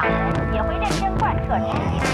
人也会认真贯彻执行。